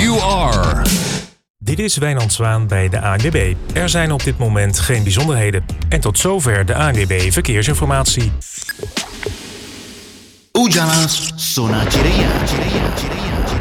you are. Dit is Wijnand Zwaan bij de ANWB. Er zijn op dit moment geen bijzonderheden. En tot zover de ANWB Verkeersinformatie. Ujalas Sonacirea.